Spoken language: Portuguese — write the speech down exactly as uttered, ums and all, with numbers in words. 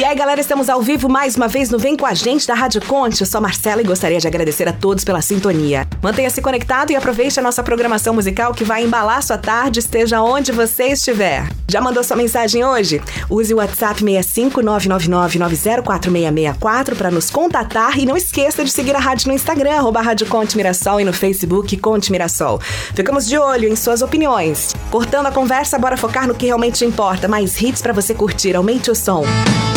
aí, galera, estamos ao vivo mais uma vez no Vem Com a Gente da Rádio Conte. Eu sou a Marcela e gostaria de agradecer a todos pela sintonia. Mantenha-se conectado e aproveite a nossa programação musical que vai embalar sua tarde, esteja onde você estiver. Já mandou sua mensagem hoje? Use o WhatsApp seis cinco nove nove nove nove zero quatro seis seis quatro para nos contatar e não esqueça de seguir a rádio no Instagram, arroba Rádio Conte Mirassol, e no Facebook Conte Mirassol. Ficamos de olho em suas opiniões. Cortando a conversa, bora focar no que realmente importa. Mais hits para você curtir. Aumente o som.